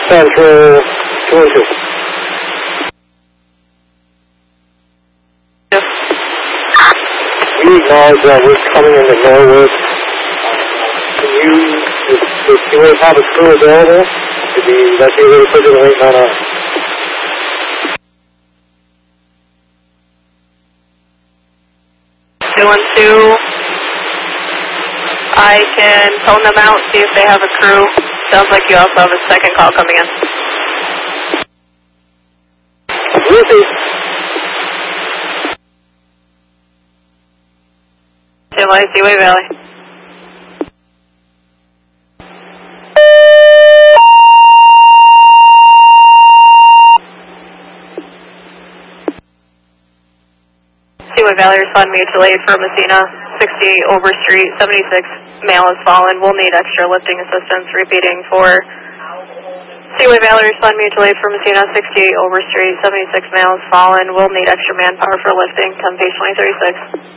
Central 22. We acknowledge that we're coming into Norwood. Does you have a crew available? To be investigated for the waiting on us. 212. I can phone them out, see if they have a crew. Sounds like you also have a second call coming in. Ruthie. Seaway Valley. Seaway Valley, respond mutual aid for Messina, 68 Overstreet, 76 male has fallen. We'll need extra lifting assistance. Repeating for Seaway Valley, respond mutual aid for Messina, 68 Overstreet, 76 male has fallen. We'll need extra manpower for lifting. 10 page 2036.